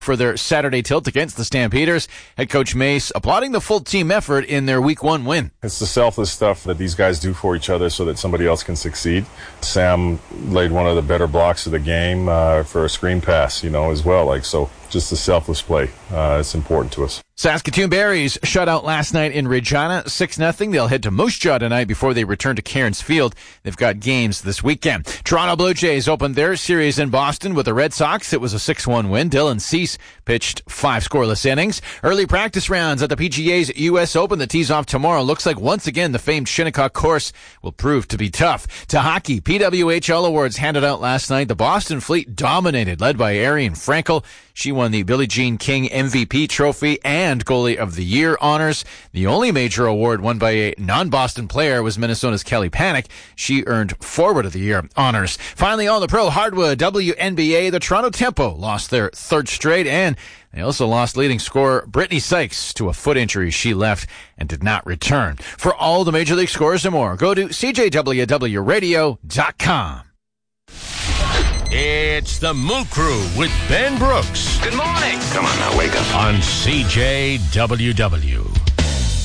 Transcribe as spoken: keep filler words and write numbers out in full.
for their Saturday tilt against the Stampeders. Head coach Mace applauding the full team effort in their week one win. It's the selfless stuff that these guys do for each other so that somebody else can succeed. Sam laid one of the better blocks of the game uh, for a screen pass, you know, as well. Like, so just the selfless play. Uh, it's important to us. Saskatoon Berries shut out last night in Regina, six nothing. They'll head to Moose Jaw tonight before they return to Cairns Field. They've got games this weekend. Toronto Blue Jays opened their series in Boston with the Red Sox. It was a six one win. Dylan Cease pitched five scoreless innings. Early practice rounds at the P G A's U S Open. The tees off tomorrow. Looks like once again the famed Shinnecock course will prove to be tough. To hockey, P W H L awards handed out last night. The Boston Fleet dominated, led by Ariane Frankel. She won the Billie Jean King M V P trophy and Goalie of the Year honors. The only major award won by a non-Boston player was Minnesota's Kelly Panic. She earned Forward of the Year honors. Finally, on the pro hardwood W N B A, the Toronto Tempo lost their third straight, and they also lost leading scorer Brittany Sykes to a foot injury. She left and did not return. For all the Major League scores and more, go to C J W W radio dot com. It's the Moo Crew with Ben Brooks. Good morning. Come on now, wake up. On C J W W.